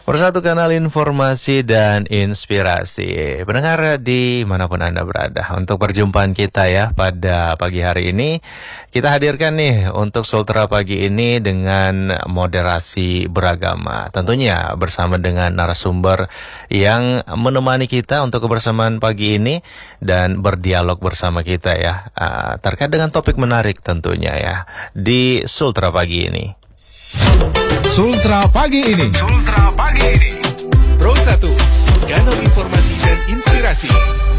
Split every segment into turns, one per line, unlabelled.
Bersatu kanal informasi dan inspirasi. Pendengar dimanapun Anda berada, untuk perjumpaan kita ya pada pagi hari ini, kita hadirkan nih untuk Sultra pagi ini dengan moderasi beragama. Tentunya bersama dengan narasumber yang menemani kita untuk kebersamaan pagi ini dan berdialog bersama kita ya, terkait dengan topik menarik tentunya ya di Sultra pagi ini.
Sultra pagi ini.
Sultra pagi ini. Pro 1, kanal informasi dan inspirasi.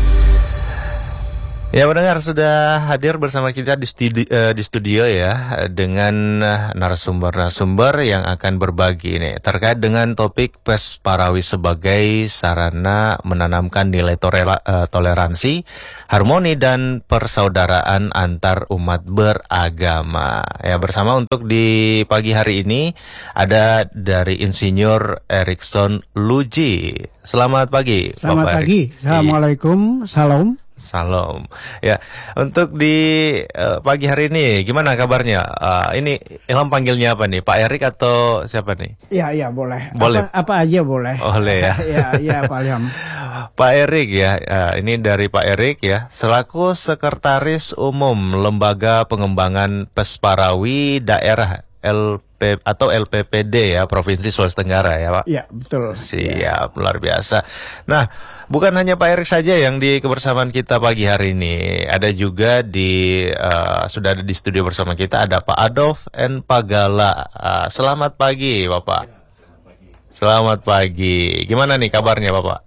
Ya, pendengar sudah hadir bersama kita di studio ya dengan narasumber-narasumber yang akan berbagi nih terkait dengan topik PES Parawi sebagai sarana menanamkan nilai toleransi, harmoni dan persaudaraan antar umat beragama. Ya, bersama untuk di pagi hari ini ada dari Insinyur Erikson Luji. Selamat pagi,
Selamat
Bapak
pagi. Assalamualaikum. Salam.
Salam. Ya, untuk di pagi hari ini gimana kabarnya? Ini Ilham panggilnya apa nih? Pak Erik atau siapa nih?
Iya, boleh.
Boleh.
Apa aja boleh.
Boleh ya.
Iya, Pak Ilham.
Pak Erik ya. Ini dari Pak Erik ya, selaku Sekretaris Umum Lembaga Pengembangan PES Parawi Daerah atau LPPD ya, Provinsi Sulawesi Tenggara ya Pak?
Iya, betul.
Siap, luar biasa. Nah, bukan hanya Pak Erik saja yang di kebersamaan kita pagi hari ini. Ada juga sudah ada di studio bersama kita, ada Pak Adolf N. Pagala. Selamat pagi Bapak. Selamat pagi. Gimana nih kabarnya Bapak?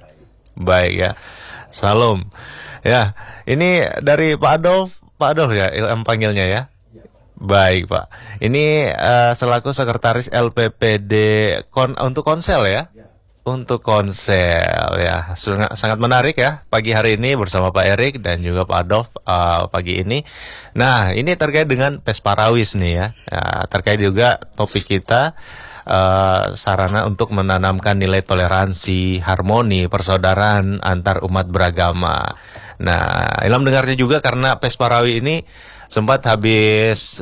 Baik ya. Salam. Ya, ini dari Pak Adolf ya, Ilham panggilnya ya. Baik Pak, ini selaku Sekretaris LPPD untuk Konsel ya? Untuk Konsel ya, sangat menarik ya pagi hari ini bersama Pak Erik dan juga Pak Adolf pagi ini. Nah, ini terkait dengan PES Parawis nih ya, terkait juga topik kita sarana untuk menanamkan nilai toleransi, harmoni, persaudaraan antar umat beragama. Nah, Ilham dengarnya juga karena PES Parawi ini sempat habis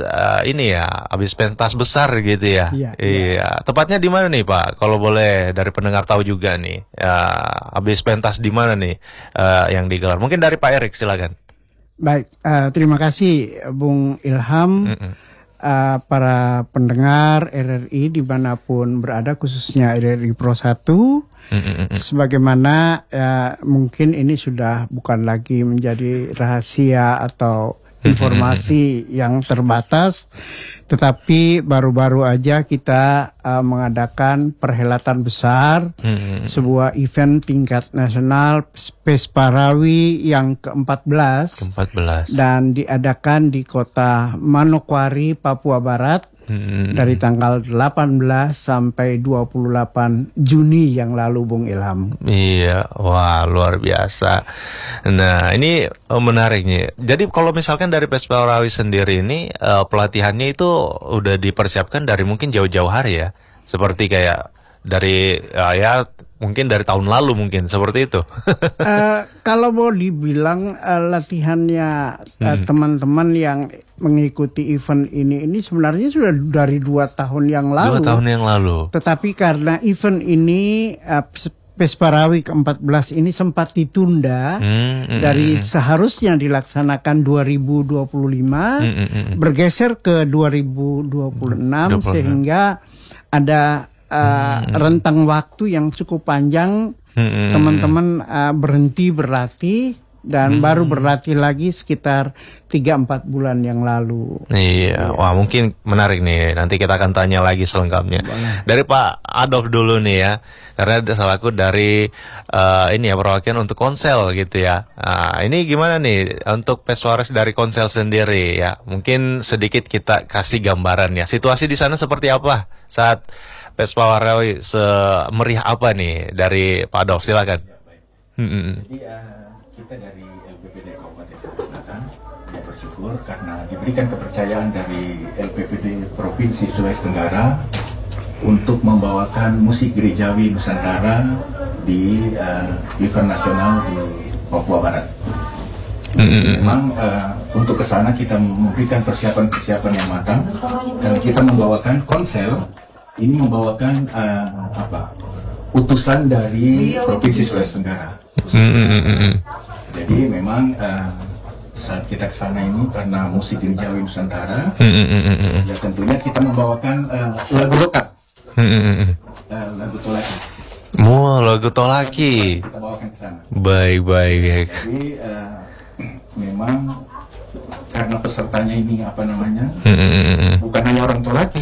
habis pentas besar gitu ya. Iya. Tepatnya di mana nih Pak? Kalau boleh dari pendengar tahu juga nih. Habis pentas di mana nih yang digelar? Mungkin dari Pak Erik silakan.
Baik, terima kasih Bung Ilham. Para pendengar RRI dimanapun berada, khususnya RRI Pro 1. Sebagaimana mungkin ini sudah bukan lagi menjadi rahasia atau informasi yang terbatas, tetapi baru-baru aja kita mengadakan perhelatan besar, sebuah event tingkat nasional PES Parawi yang ke-14 dan diadakan di kota Manokwari, Papua Barat dari tanggal 18 sampai 28 Juni yang lalu, Bung Ilham.
Iya, wah luar biasa. Nah, ini menarik nih. Jadi kalau misalkan dari PES Parawi sendiri ini pelatihannya itu udah dipersiapkan dari mungkin jauh-jauh hari ya. Seperti kayak dari mungkin dari tahun lalu mungkin seperti itu.
Kalau mau dibilang latihannya teman-teman yang mengikuti event ini sebenarnya sudah dari 2 tahun yang lalu.
2 tahun yang lalu.
Tetapi karena event ini PES Parawi ke-14 ini sempat ditunda dari seharusnya dilaksanakan 2025 bergeser ke 2026 sehingga ada rentang waktu yang cukup panjang. Teman-teman berhenti berlatih dan baru berlatih lagi sekitar 3-4 bulan yang lalu.
Iya, wah mungkin menarik nih. Nanti kita akan tanya lagi selengkapnya. Dari Pak Adolf dulu nih ya, karena ada selaku dari perwakilan untuk Konsel gitu ya. Ini gimana nih untuk PES Parawis dari Konsel sendiri ya? Mungkin sedikit kita kasih gambaran ya. Situasi di sana seperti apa saat PES Parawi semeriah apa nih dari Pak Adolf, silakan.
Jadi kita dari LPPD Kabupaten Selatan bersyukur karena diberikan kepercayaan dari LPPD Provinsi Sulawesi Tenggara untuk membawakan musik gerejawi Nusantara di event nasional di Papua Barat. Memang untuk kesana kita memberikan persiapan yang matang dan kita membawakan Konsel ini membawakan utusan dari Provinsi Sulawesi Tenggara. Jadi memang saat kita ke sana ini karena musik Gerejawi Nusantara, ya tentunya kita membawakan lagu lokal, lagu Tolaki.
Lagu Tolaki.
Kita bawakan ke sana.
Baik.
Jadi memang karena pesertanya ini bukan hanya orang Tolaki.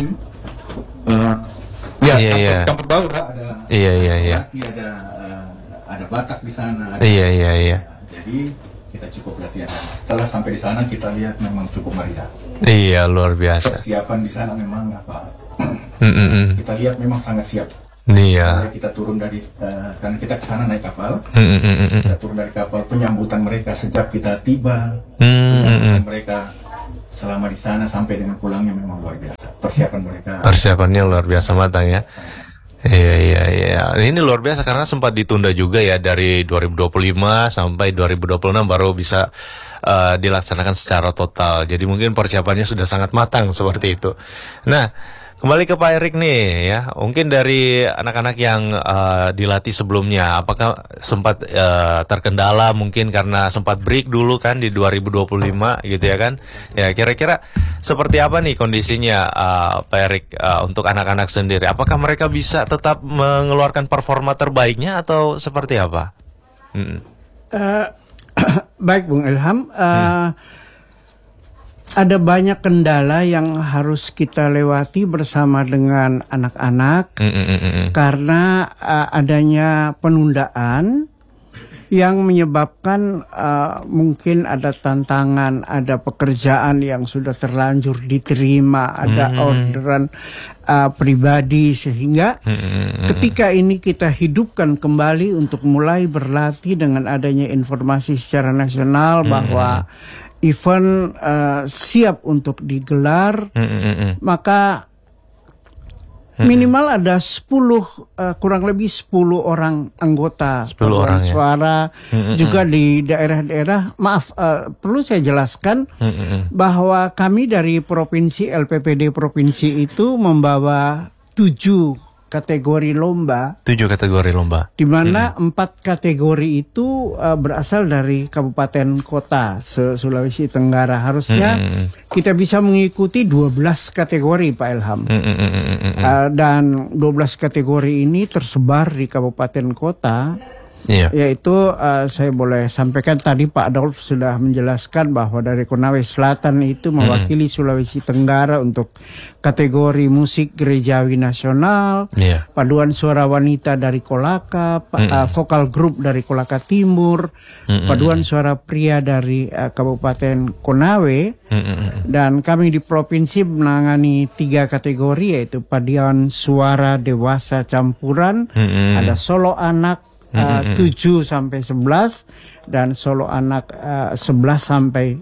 Campur baur ada.
Iya.
Tolaki, ada Batak di sana.
Iya.
Jadi kita cukup latihan. Setelah sampai di sana kita lihat memang cukup meriah.
Iya, luar biasa.
Persiapan di sana memang kita lihat memang sangat siap.
Iya.
Kita turun dari karena kita ke sana naik kapal. Kita turun dari kapal, penyambutan mereka sejak kita tiba, penyambutan mereka selama di sana sampai dengan pulangnya memang luar biasa. Persiapannya
luar biasa matang ya. Iya. Ini luar biasa karena sempat ditunda juga ya dari 2025 sampai 2026 baru bisa dilaksanakan secara total. Jadi mungkin persiapannya sudah sangat matang seperti itu. Nah, kembali ke Pak Erik nih ya. Mungkin dari anak-anak yang dilatih sebelumnya, apakah sempat terkendala mungkin karena sempat break dulu kan di 2025 gitu ya kan? Ya kira-kira seperti apa nih kondisinya Pak Erik untuk anak-anak sendiri? Apakah mereka bisa tetap mengeluarkan performa terbaiknya atau seperti apa?
Baik Bung Ilham. Ada banyak kendala yang harus kita lewati bersama dengan anak-anak karena adanya penundaan yang menyebabkan mungkin ada tantangan, ada pekerjaan yang sudah terlanjur diterima, ada orderan pribadi sehingga ketika ini kita hidupkan kembali untuk mulai berlatih dengan adanya informasi secara nasional bahwa event siap untuk digelar, maka minimal ada 10 kurang lebih 10 orang anggota paduan suara juga di daerah-daerah. Maaf, perlu saya jelaskan bahwa kami dari provinsi LPPD provinsi itu membawa 7 kategori lomba.
7 kategori lomba.
Di mana 4 kategori itu berasal dari kabupaten kota Sulawesi Tenggara. Harusnya kita bisa mengikuti 12 kategori Pak Ilham. Dan 12 kategori ini tersebar di kabupaten kota. Yaitu saya boleh sampaikan tadi Pak Adolf sudah menjelaskan bahwa dari Konawe Selatan itu mewakili Sulawesi Tenggara untuk kategori musik gerejawi nasional, paduan suara wanita dari Kolaka, vokal grup dari Kolaka Timur, paduan suara pria dari Kabupaten Konawe, dan kami di provinsi menangani 3 kategori yaitu paduan suara dewasa campuran, ada solo anak 7 sampai 11 dan solo anak 11 sampai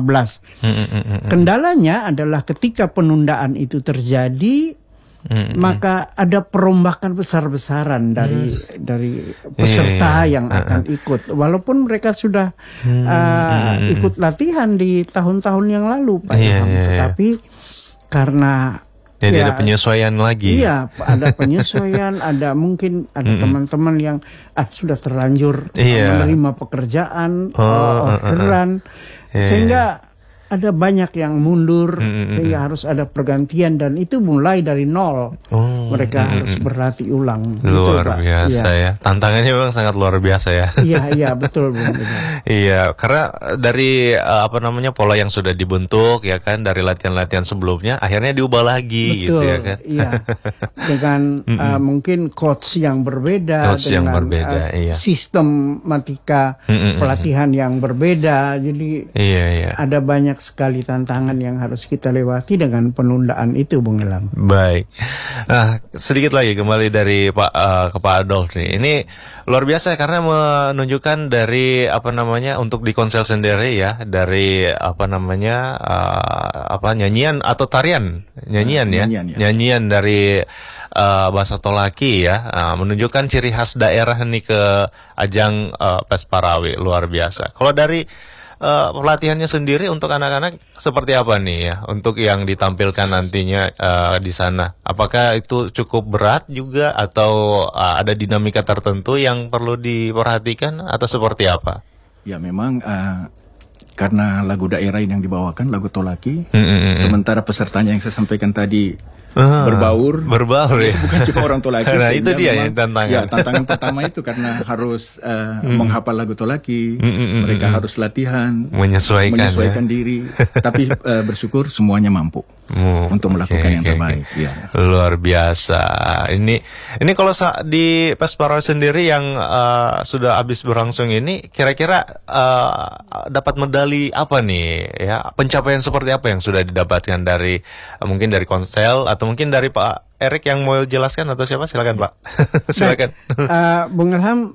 15. Kendalanya adalah ketika penundaan itu terjadi, maka ada perombakan besar-besaran dari peserta yang akan ikut. Walaupun mereka sudah ikut latihan di tahun-tahun yang lalu, Pak Ilham, tetapi karena
jadi ada penyesuaian lagi.
Iya, ada penyesuaian, ada mungkin ada teman-teman yang sudah terlanjur menerima pekerjaan, orderan, sehingga ada banyak yang mundur, sehingga harus ada pergantian dan itu mulai dari nol. Mereka harus berlatih ulang.
Luar biasa ya. Tantangannya memang sangat luar biasa ya.
Iya betul.
Iya, karena dari pola yang sudah dibentuk ya kan dari latihan-latihan sebelumnya akhirnya diubah lagi gitu ya kan. Iya.
Dengan mungkin coach yang berbeda, sistematika pelatihan yang berbeda. Jadi ada banyak sekali tantangan yang harus kita lewati dengan penundaan itu, Bung Ilham.
Baik. Nah, sedikit lagi kembali dari ke Pak Adolf nih. Ini luar biasa karena menunjukkan dari untuk di konsel sendiri ya, dari nyanyian atau tarian, nyanyian dari bahasa Tolaki ya, menunjukkan ciri khas daerah nih ke ajang Pes Parawi, luar biasa. Kalau dari pelatihannya sendiri untuk anak-anak seperti apa nih ya? Untuk yang ditampilkan nantinya di sana, apakah itu cukup berat juga atau ada dinamika tertentu yang perlu diperhatikan atau seperti apa?
Ya memang karena lagu daerah yang dibawakan lagu Tolaki, sementara pesertanya yang saya sampaikan tadi berbaur ya, bukan cuma orang Tolaki.
Nah itu dia ya tantangan.
Ya, tantangan pertama itu karena harus menghafal lagu Tolaki, mereka harus latihan, menyesuaikan diri, tapi bersyukur semuanya mampu untuk melakukan yang terbaik. Ya.
Luar biasa. Ini kalau di Pesparoi sendiri yang sudah habis berlangsung ini, kira-kira dapat medali apa nih? Ya, pencapaian seperti apa yang sudah didapatkan dari mungkin dari Konsel atau mungkin dari Pak Erik yang mau jelaskan atau siapa? Silakan Pak. Silakan.
Bung Ilham,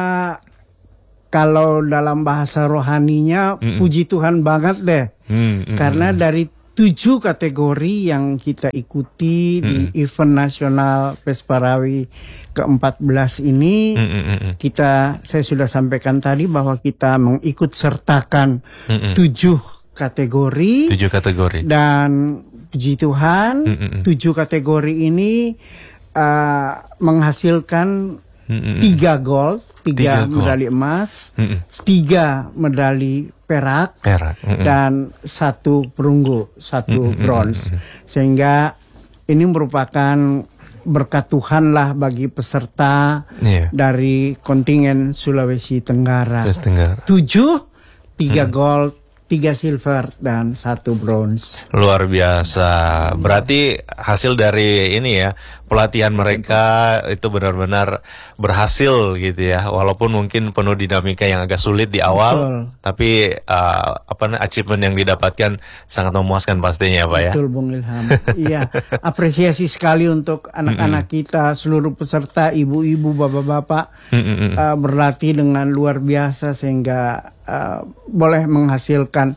kalau dalam bahasa rohaninya puji Tuhan banget deh. Karena dari 7 kategori yang kita ikuti di event nasional Pesparoi ke-14 ini, saya sudah sampaikan tadi bahwa kita mengikut sertakan 7 kategori. 7 kategori. Dan puji Tuhan, 7 kategori ini menghasilkan 3 gold, 3 medali emas, 3 medali perak, dan 1 perunggu, 1 bronze. Sehingga ini merupakan berkat Tuhan lah bagi peserta dari kontingen Sulawesi Tenggara. 7, 3 gold, 3 silver dan 1 bronze.
Luar biasa. Berarti hasil dari ini ya, pelatihan mereka itu benar-benar berhasil gitu ya. Walaupun mungkin penuh dinamika yang agak sulit di awal, tapi achievement yang didapatkan sangat memuaskan pastinya Pak ya.
Betul Bung Ilham. Iya, apresiasi sekali untuk anak-anak kita, seluruh peserta, ibu-ibu, bapak-bapak berlatih dengan luar biasa sehingga boleh menghasilkan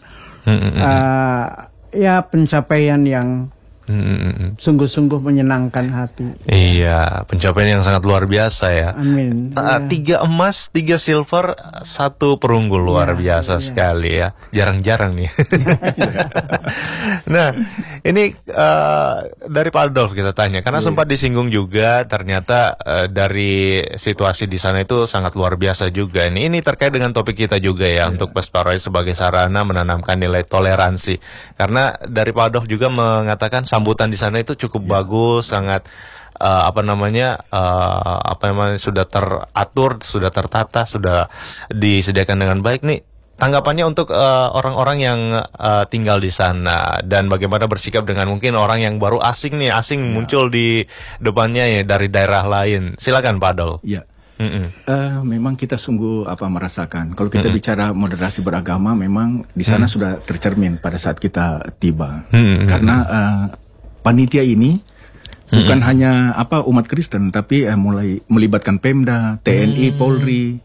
pencapaian yang sungguh-sungguh menyenangkan hati.
Iya, pencapaian yang sangat luar biasa ya.
Amin.
3 emas, 3 silver, 1 perunggu, luar biasa sekali ya. Jarang-jarang nih. Nah, ini dari Pak Adolf kita tanya, karena sempat disinggung juga ternyata dari situasi di sana itu sangat luar biasa juga. Ini terkait dengan topik kita juga ya, untuk Pesparoi sebagai sarana menanamkan nilai toleransi. Karena dari Pak Adolf juga mengatakan sambutan di sana itu cukup bagus, sangat sudah teratur, sudah tertata, sudah disediakan dengan baik nih. Tanggapannya untuk orang-orang yang tinggal di sana dan bagaimana bersikap dengan mungkin orang yang baru asing muncul di depannya ya dari daerah lain. Silakan Pak Adol.
Ya. Memang kita sungguh merasakan. Kalau kita bicara moderasi beragama, memang di sana sudah tercermin pada saat kita tiba. Karena panitia ini bukan hanya umat Kristen, tapi mulai melibatkan Pemda, TNI, Polri,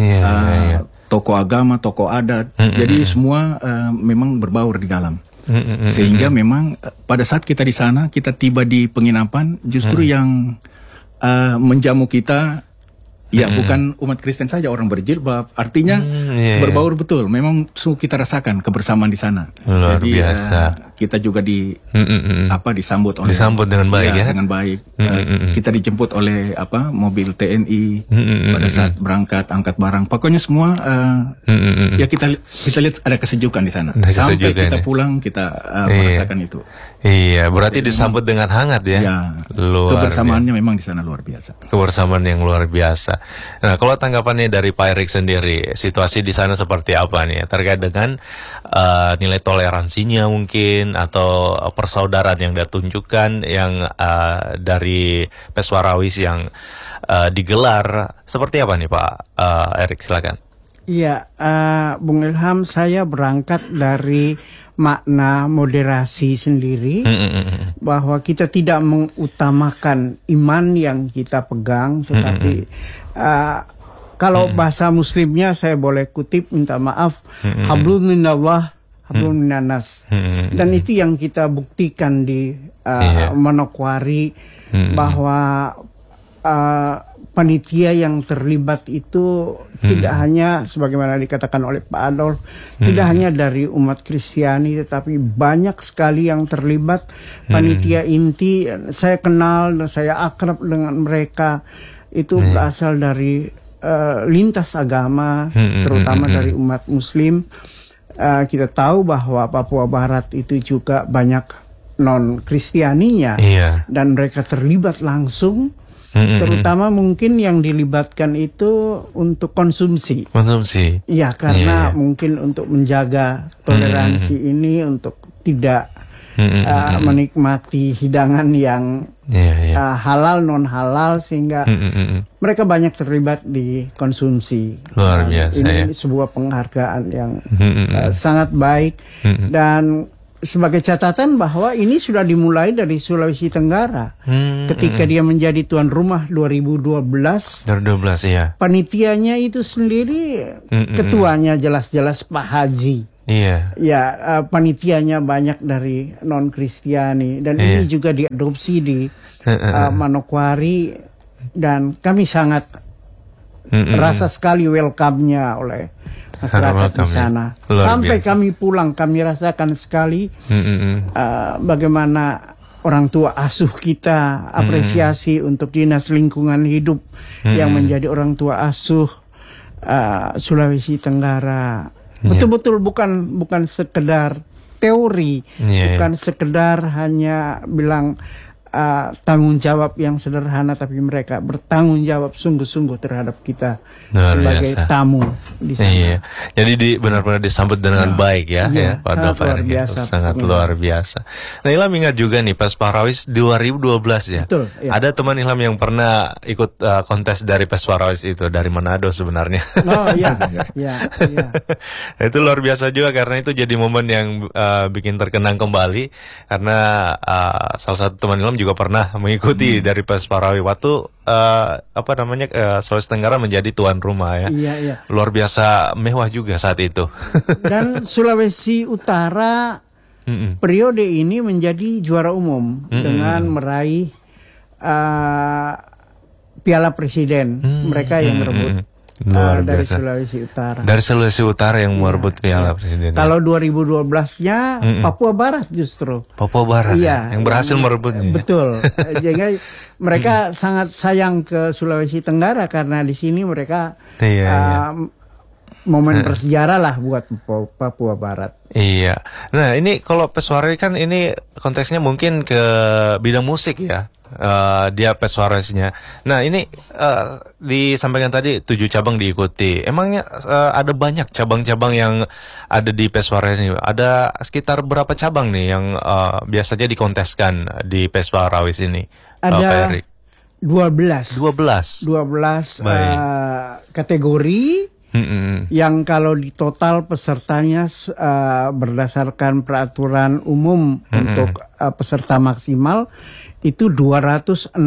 tokoh agama, tokoh adat. Jadi semua memang berbaur di dalam. Sehingga memang pada saat kita di sana, kita tiba di penginapan, justru yang menjamu kita bukan umat Kristen saja, orang berjilbab. Artinya berbaur betul. Memang sungguh kita rasakan kebersamaan di sana.
Luar biasa.
Kita juga disambut
dengan baik ya.
Dengan baik. Kita dijemput oleh mobil TNI pada saat berangkat angkat barang. Pokoknya semua kita lihat ada kesejukan di sana. Sampai kita pulang kita merasakan itu.
Iya, berarti disambut dengan hangat ya.
Kebersamaannya memang di sana luar biasa.
Kebersamaan yang luar biasa. Nah, kalau tanggapannya dari Pak Erik sendiri, situasi di sana seperti apa nih? Terkait dengan nilai toleransinya mungkin, atau persaudaraan yang ditunjukkan yang dari Pesparoi yang digelar, seperti apa nih Pak Erik? Silakan.
Iya, Bung Ilham, saya berangkat dari makna moderasi sendiri, bahwa kita tidak mengutamakan iman yang kita pegang, tetapi kalau bahasa muslimnya saya boleh kutip, minta maaf, hablum minallah, hablum minannas. Dan itu yang kita buktikan di Manokwari, bahwa panitia yang terlibat itu tidak hanya sebagaimana dikatakan oleh Pak Adolf, tidak hanya dari umat Kristiani, tetapi banyak sekali yang terlibat. Panitia inti, saya kenal dan saya akrab dengan mereka, itu berasal dari lintas agama, terutama dari umat Muslim. Kita tahu bahwa Papua Barat itu juga banyak non-Kristianinya, dan mereka terlibat langsung. Terutama mungkin yang dilibatkan itu untuk konsumsi. Ya, karena mungkin untuk menjaga toleransi ini, untuk tidak menikmati hidangan yang halal non halal, sehingga mereka banyak terlibat di konsumsi.
Luar biasa.
Ini sebuah penghargaan yang sangat baik. Dan sebagai catatan bahwa ini sudah dimulai dari Sulawesi Tenggara. Ketika dia menjadi tuan rumah 2012,
ya.
Panitianya itu sendiri, ketuanya jelas-jelas Pak Haji.
Iya.
Ya, panitianya banyak dari non-Kristiani, dan ini juga diadopsi di Manokwari, dan kami sangat rasa sekali welcome-nya oleh masyarakat di sana. Sampai kami pulang, kami rasakan sekali bagaimana orang tua asuh kita, apresiasi untuk Dinas Lingkungan Hidup yang menjadi orang tua asuh Sulawesi Tenggara. Betul-betul bukan sekedar teori, bukan sekedar hanya bilang tanggung jawab yang sederhana, tapi mereka bertanggung jawab sungguh-sungguh terhadap kita sebagai tamu di sana.
Jadi benar-benar disambut dengan baik ya, Pak Adolf. Sangat luar biasa. Nah, Ilham ingat juga nih pas Parawis 2012 ya.
Betul,
Ada teman Ilham yang pernah ikut kontes dari Pes Parawis itu, dari Manado sebenarnya.
Oh iya.
Itu luar biasa juga, karena itu jadi momen yang bikin terkenang kembali, karena salah satu teman Ilham juga pernah mengikuti dari Pes Parawis waktu Sulawesi Tenggara menjadi tuan rumah ya.
Iya.
Luar biasa mewah juga saat itu.
Dan Sulawesi Utara periode ini menjadi juara umum dengan meraih Piala Presiden. Mereka yang merebut dari Sulawesi Utara.
Dari Sulawesi Utara yang merebut Piala Presiden.
Kalau 2012-nya Papua Barat justru.
Papua Barat yang berhasil merebutnya.
Betul. Jadi mereka sangat sayang ke Sulawesi Tenggara, karena di sini mereka momen bersejarah lah buat Papua Barat.
Iya. Nah, ini kalau Pes Parawis kan ini konteksnya mungkin ke bidang musik ya. Dia Pes Parawis-nya. Nah, ini disampaikan tadi 7 cabang diikuti. Emangnya ada banyak cabang-cabang yang ada di Pes Parawis ini? Ada sekitar berapa cabang nih yang biasanya dikonteskan di Pes Parawis ini?
Ada 12 kategori. Yang kalau di total pesertanya berdasarkan peraturan umum untuk peserta maksimal itu 261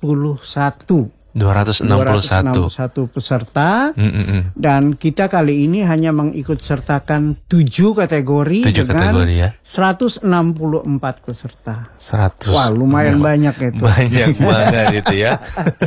peserta. Dan kita kali ini hanya mengikut sertakan 7 kategori dengan 164 peserta. Wah, lumayan banyak itu.
Banyak banget itu ya.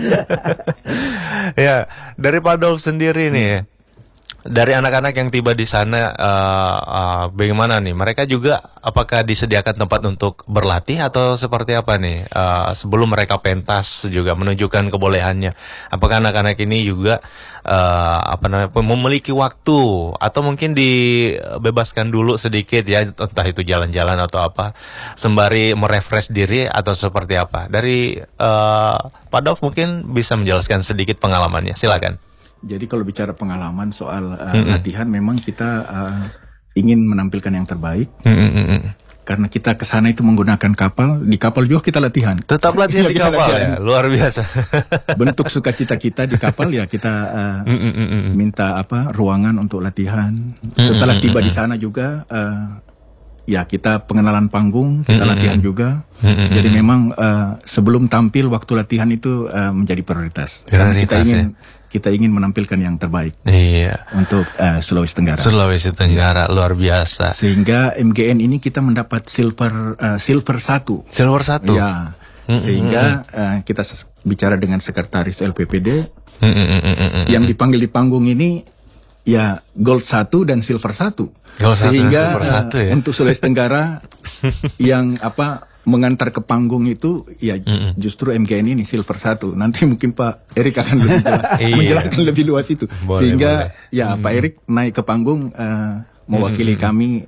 Ya, dari Pak Adolf sendiri nih, dari anak-anak yang tiba di sana, bagaimana nih? Mereka juga apakah disediakan tempat untuk berlatih atau seperti apa nih? Sebelum mereka pentas juga menunjukkan kebolehannya. Apakah anak-anak ini juga memiliki waktu, atau mungkin dibebaskan dulu sedikit ya, entah itu jalan-jalan atau apa, sembari merefresh diri atau seperti apa? Dari Pak Adolf mungkin bisa menjelaskan sedikit pengalamannya. Silakan.
Jadi kalau bicara pengalaman soal latihan, memang kita ingin menampilkan yang terbaik. Karena kita ke sana itu menggunakan kapal, di kapal juga kita latihan.
Tetap latihan di kapal ya, luar biasa.
Bentuk sukacita kita di kapal ya, kita minta ruangan untuk latihan. Setelah tiba di sana juga ya kita pengenalan panggung, kita latihan juga. Jadi memang sebelum tampil, waktu latihan itu menjadi prioritas. Karena kita ingin menampilkan yang terbaik untuk Sulawesi Tenggara.
Sulawesi Tenggara luar biasa.
Sehingga MGN ini kita mendapat silver 1.
Silver 1.
Ya. Sehingga kita bicara dengan sekretaris LPPD, Yang dipanggil di panggung ini ya gold 1 dan silver 1. Sehingga
ya?
Untuk Sulawesi Tenggara yang mengantar ke panggung itu ya justru MGN ini silver 1. Nanti mungkin Pak Erik akan lebih jelas menjelaskan lebih luas itu. Sehingga ya Pak Erik naik ke panggung mewakili kami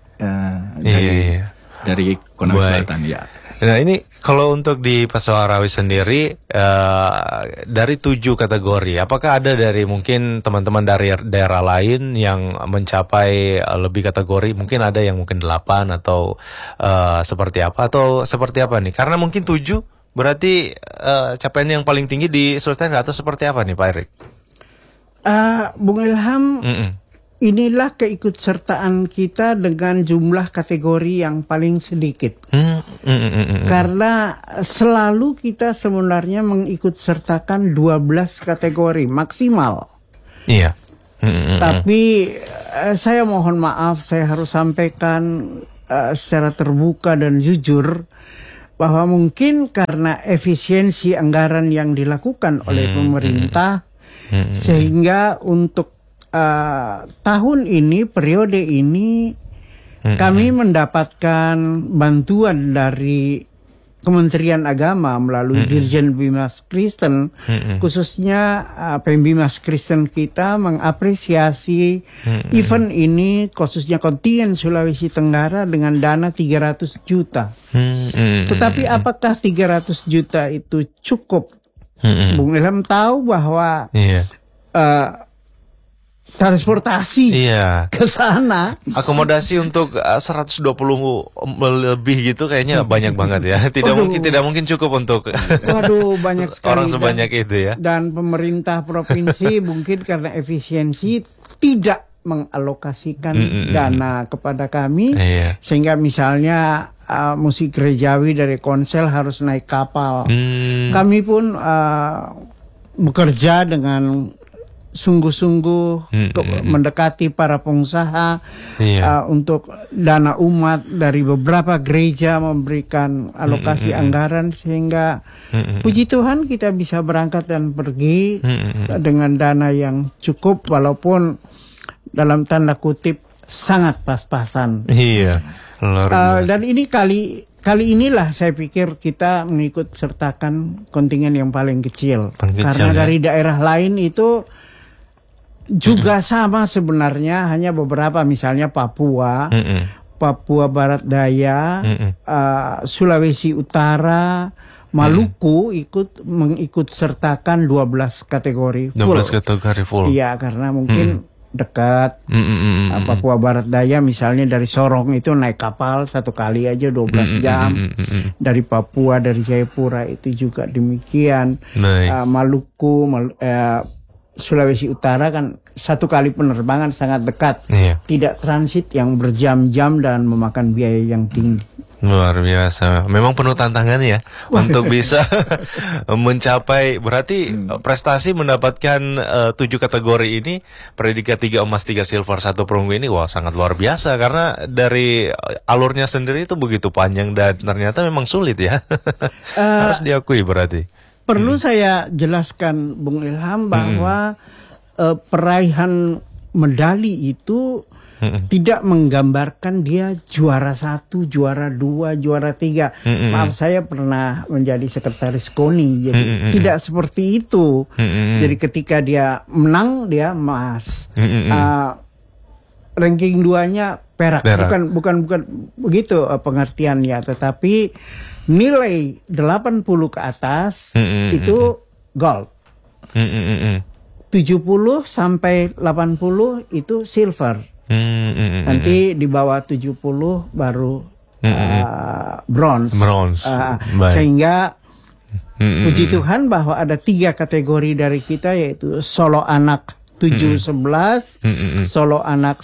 dari Konawe Selatan ya.
Nah ini kalau untuk di Pasawarawis sendiri dari 7 kategori, apakah ada dari mungkin teman-teman dari daerah lain yang mencapai lebih kategori? Mungkin ada yang mungkin 8 atau seperti apa nih? Karena mungkin 7 berarti capaian yang paling tinggi di Sulawesi Tenggara atau seperti apa nih Pak Erik?
Bung Ilham, inilah keikutsertaan kita dengan jumlah kategori yang paling sedikit. Karena selalu kita sebenarnya mengikutsertakan 12 kategori maksimal.
Iya.
Tapi saya mohon maaf, saya harus sampaikan secara terbuka dan jujur bahwa mungkin karena efisiensi anggaran yang dilakukan oleh pemerintah sehingga untuk tahun ini, periode ini, kami mendapatkan bantuan dari Kementerian Agama melalui Dirjen Bimas Kristen, khususnya Pembimas Kristen kita mengapresiasi event ini, khususnya kontingen Sulawesi Tenggara dengan dana 300 juta. Tetapi apakah 300 juta itu cukup? Bung Ilham tahu bahwa transportasi ke sana,
akomodasi untuk 120 lebih gitu kayaknya banyak banget ya. Tidak mungkin cukup untuk
banyak sekali
orang sebanyak itu ya.
Dan pemerintah provinsi mungkin karena efisiensi tidak mengalokasikan dana kepada kami, sehingga misalnya musik gerejawi dari Konsel harus naik kapal. Kami pun bekerja dengan sungguh-sungguh mendekati para pengusaha untuk dana umat dari beberapa gereja memberikan alokasi anggaran sehingga puji Tuhan kita bisa berangkat dan pergi dengan dana yang cukup walaupun dalam tanda kutip sangat pas-pasan. Dan ini kali inilah saya pikir kita mengikut sertakan kontingen yang paling kecil. Karena dari daerah lain itu juga sama sebenarnya, hanya beberapa, misalnya Papua, Papua Barat Daya, Sulawesi Utara, Maluku mengikut sertakan 12 kategori full.
12 kategori full.
Iya, karena mungkin dekat. Papua Barat Daya misalnya dari Sorong itu naik kapal satu kali aja 12 jam. Dari Papua, dari Jayapura itu juga demikian. Maluku, Sulawesi Utara kan satu kali penerbangan sangat dekat, tidak transit yang berjam-jam dan memakan biaya yang tinggi.
Luar biasa, memang penuh tantangan ya untuk bisa mencapai, berarti prestasi mendapatkan 7 kategori ini, predikat 3 emas 3 silver 1 perunggu ini, wah sangat luar biasa karena dari alurnya sendiri itu begitu panjang dan ternyata memang sulit ya. Harus diakui berarti.
Perlu saya jelaskan Bung Ilham bahwa peraihan medali itu tidak menggambarkan dia juara 1, juara 2, juara 3. Maaf, saya pernah menjadi sekretaris KONI, jadi tidak seperti itu. Jadi ketika dia menang dia emas, ranking 2-nya perak. Bukan begitu pengertiannya, tetapi nilai 80 ke atas itu gold. 70 sampai 80 itu silver. Nanti di bawah 70 baru bronze. Sehingga puji Tuhan bahwa ada 3 kategori dari kita, yaitu solo anak 7-11, solo anak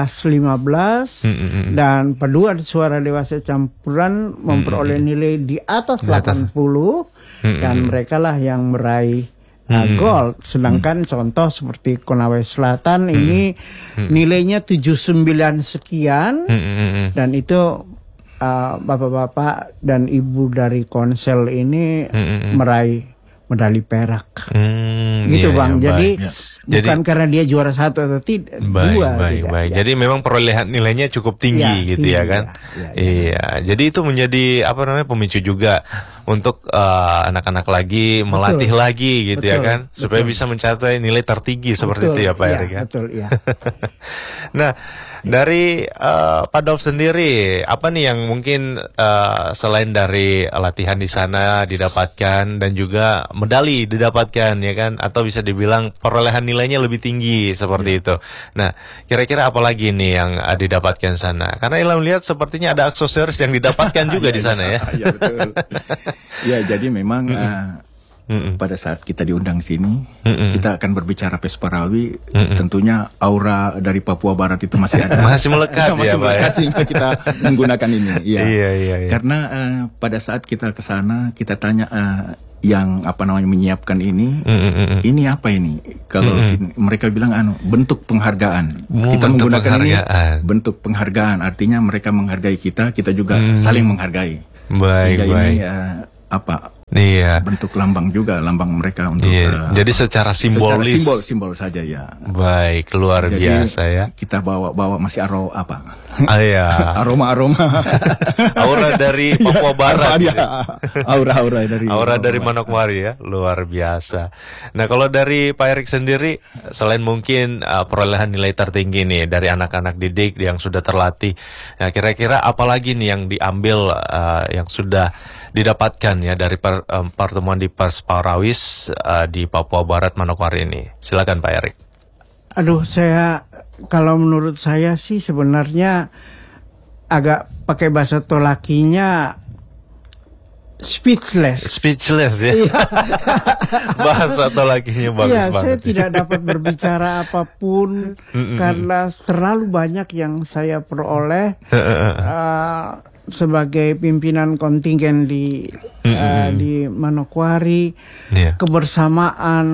11-15, dan paduan suara dewasa campuran memperoleh nilai di atas 80, dan mereka lah yang meraih gold. Sedangkan contoh seperti Konawe Selatan ini nilainya 79 sekian, dan itu bapak-bapak dan ibu dari Konsel ini medali perak. Gitu
iya,
Bang.
iya,
Jadi
baik.
bukan
Jadi-
karena dia juara 1 atau tidak, dua.
Baik.
tidak, ya.
Jadi memang perolehan nilainya cukup tinggi
Ya,
gitu
tinggi,
ya kan?
ya.
Iya. Jadi itu menjadi pemicu juga untuk anak-anak lagi melatih lagi gitu ya
Betul,
kan, supaya
betul.
bisa mencapai nilai tertinggi seperti itu ya Pak
Iya,
Erik ya.
Betul, iya.
Nah, dari Pak Dolf sendiri, apa nih yang mungkin selain dari latihan di sana didapatkan dan juga medali didapatkan ya kan, atau bisa dibilang perolehan nilainya lebih tinggi seperti itu. Nah, kira-kira apa lagi nih yang didapatkan sana? Karena Ilham lihat sepertinya ada aksesoris yang didapatkan juga di sana ya.
Iya betul. Ya jadi memang pada saat kita diundang sini, kita akan berbicara Pesparawi. Tentunya aura dari Papua Barat itu masih ada.
Masih melekat
Masih
ya Pak ya.
melekat sehingga kita menggunakan ini. Iya.
Iya.
Karena pada saat kita ke sana, kita tanya yang menyiapkan ini, ini apa ini? Kalau mereka bilang bentuk penghargaan. Kita
bentuk
menggunakan
penghargaan.
ini bentuk penghargaan. Artinya mereka menghargai kita juga saling menghargai.
Baik,
Sehingga
baik.
ini
Iya.
bentuk lambang juga, lambang mereka untuk
Iya. Jadi secara simbolis.
simbol saja ya.
Baik, luar
Jadi,
biasa ya.
Kita bawa masih
Iya.
aroma
Aura dari Papua Barat.
ya.
gitu.
Aura dari
Aura dari Manokwari ya, luar biasa. Nah, kalau dari Pak Erik sendiri, selain mungkin perolehan nilai tertinggi nih dari anak-anak didik yang sudah terlatih, nah kira-kira apa lagi nih yang diambil yang sudah didapatkan ya dari pertemuan di Persparawis di Papua Barat Manokwari ini? Silakan Pak Erik.
Aduh, kalau menurut saya sih sebenarnya agak pakai bahasa tolakinya speechless.
Speechless ya. Bahasa atau lakinya bagus
Iya,
banget.
saya tidak dapat berbicara apapun karena terlalu banyak yang saya peroleh sebagai pimpinan kontingen di Manokwari.
Iya.
Kebersamaan,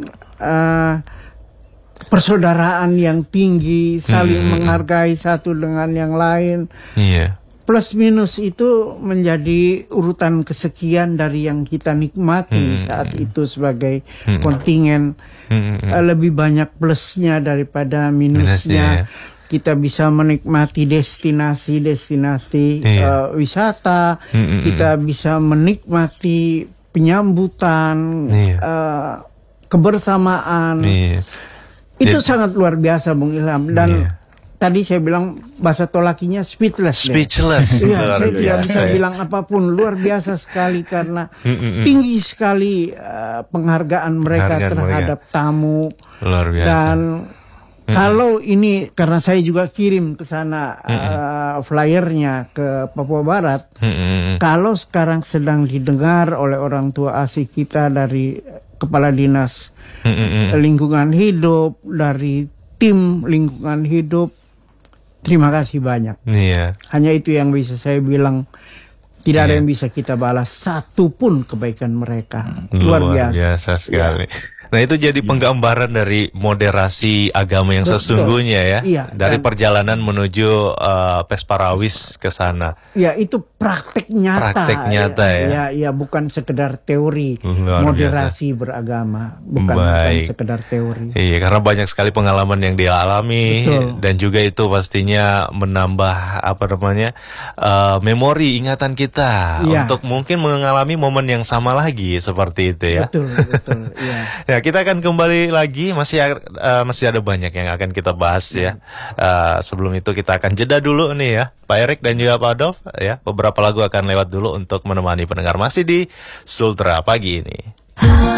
persaudaraan yang tinggi, saling menghargai satu dengan yang lain.
Iya.
Plus minus itu menjadi urutan kesekian dari yang kita nikmati saat itu sebagai kontingen. Lebih banyak plusnya daripada minusnya. Kita bisa menikmati destinasi-destinasi wisata. Kita bisa menikmati penyambutan, kebersamaan. Itu sangat luar biasa Bung Ilham. Dan tadi saya bilang bahasa tolakinya speechless.
Speechless.
Iya,
Luar
saya tidak
biasa
bisa
ya.
bilang apapun. Luar biasa sekali karena tinggi sekali penghargaan mereka
Penghargaan
terhadap tamu.
Luar biasa.
Dan kalau ini karena saya juga kirim ke sana flyernya ke Papua Barat. Kalau sekarang sedang didengar oleh orang tua asih kita dari Kepala Dinas Lingkungan Hidup, dari tim lingkungan hidup, terima kasih banyak.
Iya.
Hanya itu yang bisa saya bilang. Tidak ada yang bisa kita balas satu pun kebaikan mereka. Luar biasa.
Sekali. Nah, itu jadi penggambaran dari moderasi agama yang
Betul.
sesungguhnya ya.
Iya,
dari
dan-
perjalanan menuju Pesparawis ke sana.
Ya, itu praktek nyata.
Praktek nyata ya.
Ya, bukan sekedar teori.
Luar
Moderasi beragama, bukan
Baik.
sekedar teori.
Iya, karena banyak sekali pengalaman yang dia alami.
Betul.
Dan juga itu pastinya menambah memori ingatan kita
Iya.
untuk mungkin mengalami momen yang sama lagi seperti itu ya.
Betul. Ya.
Ya, kita akan kembali lagi, masih ada banyak yang akan kita bahas ya. Sebelum itu kita akan jeda dulu nih ya, Pak Erik dan juga Pak Dolf ya. Beberapa lagu akan lewat dulu untuk menemani pendengar masih di Sultra pagi ini.